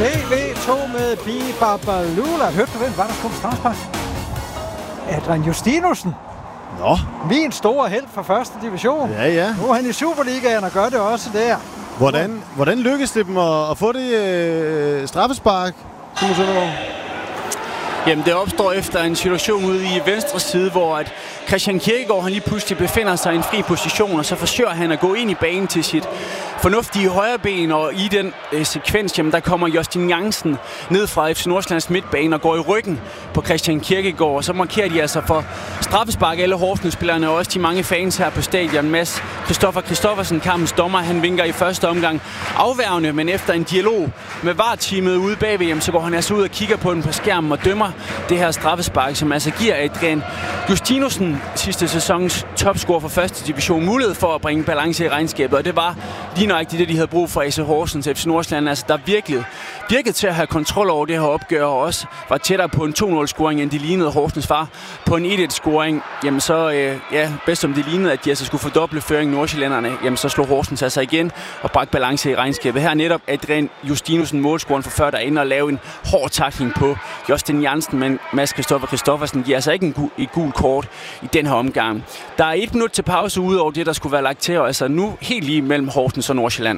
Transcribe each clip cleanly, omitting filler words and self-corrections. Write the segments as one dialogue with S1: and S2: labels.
S1: TV2 med Bibabalula. Hørte du, hvem var der kom straffespark? Adrian Justinussen.
S2: Nå.
S1: Min store held fra første division.
S2: Ja.
S1: Nu er han i Superligaen og gør det også der.
S2: Hvordan lykkedes det dem at få det straffespark, Simon Søndergaard?
S3: Jamen, det opstår efter en situation ude i venstre side, hvor at Christian Kierkegaard han lige pludselig befinder sig i en fri position, og så forsøger han at gå ind i banen til sit fornuftige højre ben, og i den sekvens, jamen, der kommer Justin Jansen ned fra FC Nordsjællands midtbane og går i ryggen på Christian Kierkegaard, og så markerer de altså for straffespark alle Horsens-spillerne og også de mange fans her på stadion. Mads Christoffersen, kampens dommer, han vinker i første omgang afværgende, men efter en dialog med VAR-teamet ude bagved, jamen, så går han altså ud og kigger på den på skærmen og dømmer det her straffespark, som altså giver Adrian Justinussen, sidste sæsons topscorer for første division, mulighed for at bringe balance i regnskabet, og det var lige nøjagtigt det, de havde brug for AC Horsens FC Nordsjælland, altså der virkede til at have kontrol over det her opgør, og også var tættere på en 2-0-scoring, end de lignede Horsens far på en 1-1-scoring. Jamen så, bedst som de lignede, at de altså skulle fordoble føringen Nordsjællanderne, jamen så slog Horsens altså igen og bragte balance i regnskabet. Her netop Adrian Justinussen, målscoren for før, der inde og lave en hård tackling på Justin Jansen, men Mads Christoffersen giver altså ikke et gul kort i den her omgang. Der er 1 minut til pause ude over det, der skulle være lagt til, og altså nu helt lige mellem Horsens og Nordsjælland.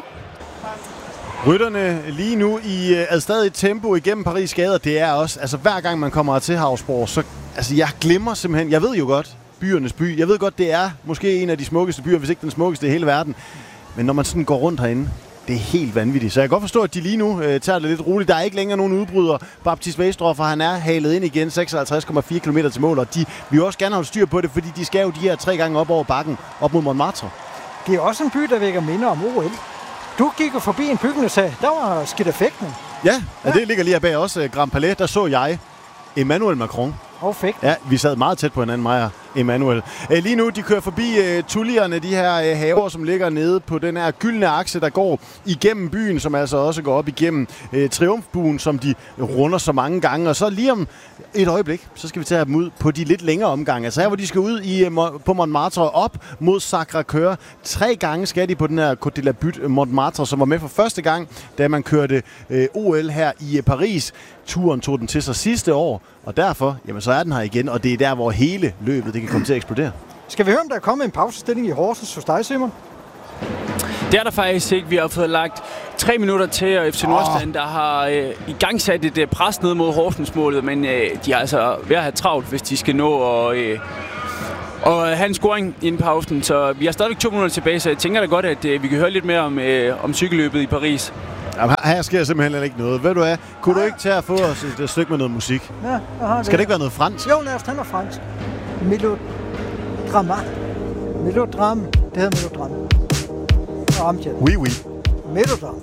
S2: Rytterne lige nu i adstadigt tempo igennem Paris gader, det er også, altså hver gang man kommer til Havsborg, så altså jeg glemmer simpelthen, jeg ved jo godt, byernes by, jeg ved godt, det er måske en af de smukkeste byer, hvis ikke den smukkeste i hele verden, men når man sådan går rundt herinde, det er helt vanvittigt. Så jeg kan godt forstå, at de lige nu tager det lidt roligt. Der er ikke længere nogen udbryder. Baptiste Westroffer, han er halet ind igen, 56,4 km til mål, og de vil også gerne holde styr på det, fordi de skal jo de her 3 gange op over bakken, op mod Montmartre.
S1: Det er også en by, der vækker minder om OL. Du gik jo forbi en bygningssag. Der var skidt effekten.
S2: Ja, det ligger lige her bag os. Grand Palais, der så jeg Emmanuel Macron.
S1: Og fik.
S2: Ja, vi sad meget tæt på hinanden, mig og Emmanuel. Lige nu, de kører forbi Tullierne, de her haver, som ligger nede på den her gyldne akse, der går igennem byen, som altså også går op igennem Triumfbuen, som de runder så mange gange. Og så lige om et øjeblik, så skal vi tage dem ud på de lidt længere omgange. Altså her, hvor de skal ud på Montmartre op mod Sacré-Cœur. 3 gange skal de på den her Côte de la Butte Montmartre, som var med for første gang, da man kørte OL her i Paris. Turen tog den til sig sidste år, og derfor, jamen så er den her igen, og det er der, hvor hele løbet det kan komme til at eksplodere. Skal vi høre, om der er kommet en pausestilling i Horsens hos dig, Simon?
S3: Det er der faktisk ikke. Vi har fået lagt 3 minutter til, og FC Nordsjælland, der har igangsat et pres ned mod Horsens-målet, men de har altså ved at have travlt, hvis de skal nå og have en scoring inden pausen. Så vi har stadigvæk 2 minutter tilbage, så jeg tænker da godt, at vi kan høre lidt mere om cykelløbet i Paris.
S2: Jamen, her sker simpelthen ikke noget. Ved du hvad? Kunne du ikke tage at få os et stykke med noget musik?
S1: Ja, jeg har det.
S2: Skal det ikke være noget fransk?
S1: Jo, lad os tage noget fransk. Melodrama. Melodram. Det hedder melodram.
S2: Oui, oui.
S1: Melodram.